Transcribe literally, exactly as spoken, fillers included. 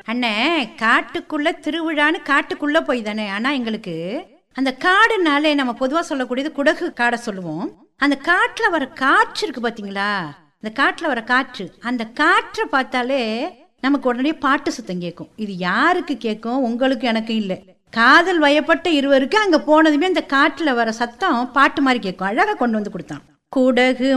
அண்ணே காட்டுக்குள்ள திருவிழான்னு காட்டுக்குள்ள போய் தானே. ஆனா எங்களுக்கு அந்த காடுனாலே நம்ம பொதுவா சொல்லக்கூடியது குடகு காடை சொல்லுவோம். அந்த காட்டுல வர காற்று இருக்கு பாத்தீங்களா, அந்த காட்டுல வர காற்று, அந்த காற்றை பார்த்தாலே நமக்கு உடனே பாட்டு சத்தம் கேட்கும். இது யாருக்கு கேட்கும்? உங்களுக்கு எனக்கு இல்லை, காதல் வயப்பட்ட இருவருக்கு அங்க போனதுமே அந்த காட்டுல வர சத்தம் பாட்டு மாதிரி கேட்கும். அழகா கொண்டு வந்து கொடுத்தான். குடகு